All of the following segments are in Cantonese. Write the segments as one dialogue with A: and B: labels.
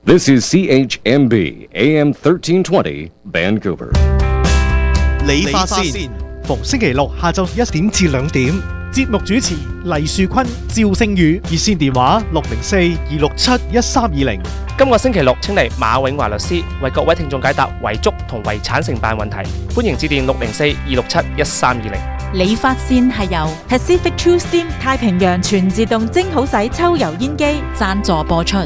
A: This is CHMB AM 1320 Vancouver。
B: 理髮線，逢星期六下晝1點至2點。
C: 節目主持黎樹坤、趙星宇，
B: 熱線電話604-267-1320。
D: 今個星期六請嚟馬永華律師為各位聽眾解答遺囑同遺產承辦問題，歡迎致電604-267-1320。
E: 理髮線係由 Pacific True Steam 太平洋全自動蒸好洗抽油煙機贊助播出。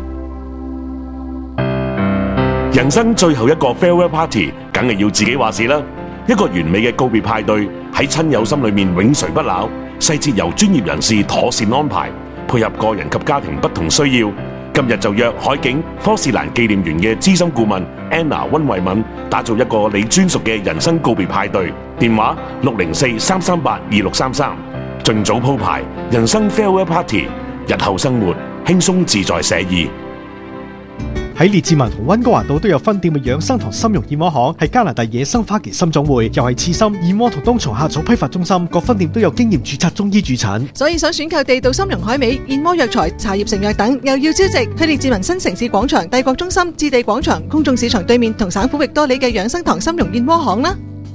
F: 人生最後一個 farewell party，梗係要自己話事啦。一個完美嘅告別派對喺親友心裏面永垂不朽，細節由專業人士妥善安排，配合個人及家庭不同需要。今日就約海景科士蘭紀念園嘅資深顧問 Anna 溫慧敏，打造一個你專屬嘅人生告別派對。電話604-338-2633，盡早鋪排人生 farewell party， 日後生活輕鬆自在寫意。
B: 喺列治文同溫哥華島都有分店嘅養生堂參茸燕窩行，係加拿大野生花旗參總會，又係刺參、燕窩同冬蟲夏草批發中心，各分店都有經驗註冊中醫駐診。
G: 所以想選購地道參茸海味、燕窩藥材、茶葉成藥等，又要招值，去列治文新城市廣場、帝國中心、置地廣場、公眾市場對面同省府域多里嘅養生堂參茸燕窩行啦。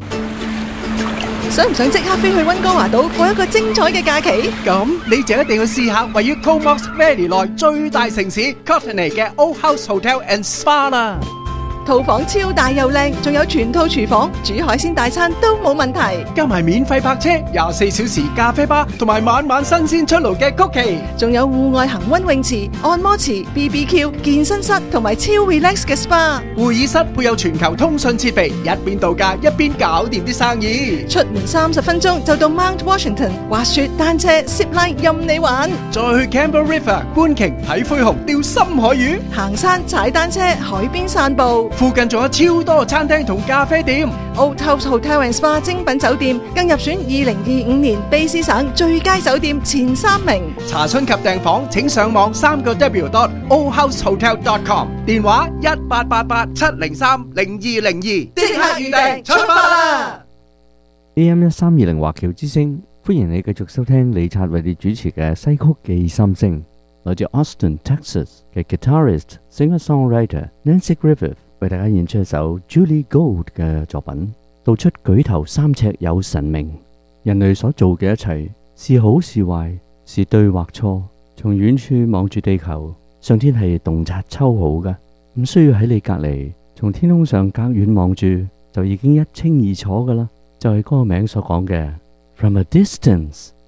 G: 想唔想即刻飛去溫哥華島過一個精彩嘅假期？
H: 咁你就一定要試下位於 Comox Valley 內最大城市 Courtenay 嘅 Old House Hotel and Spa 啦。
G: 套房超大又靚，仲有全套廚房，煮海鮮大餐都冇問題。
H: 加埋免費泊車、24小時咖啡吧，同埋晚晚新鮮出爐嘅曲奇，
G: 仲有戶外恒溫泳池、按摩池、BBQ、健身室同埋超 relax 嘅 SPA。
H: 會議室配有全球通訊設備，一邊度假一邊搞掂啲生意。
G: 出門30分鐘就到 Mount Washington， 滑雪、單車、zipline 任你玩。
H: 再去 Campbell River 觀鯨、睇灰熊、釣深海魚，
G: 行山、踩單車、海邊散步。
H: 附近仲有超多餐廳同咖啡店。
G: Old House Hotel and Spa 精品酒店更入選2025年卑詩省最佳酒店前3名。
H: 查詢及訂房請上網3w.oldhousehotel.com， 電話1888-703-0202，即刻預訂出發啦！
I: AM 1320華僑之聲，歡迎你繼續收聽李察為你主持嘅西曲記心聲。來自 Austin Texas 嘅 guitarist singer-songwriter Nancy Griffith 為大家演出一首 Julie Gold 嘅作品，道出舉頭3尺有神明。人類所做嘅一切是好是壞，是對或錯，從遠處望住地球，上天係洞察秋毫嘅，唔需要喺你隔離，從天空上隔遠望住就已經一清二楚㗎啦。就係嗰個名所講嘅 From a distance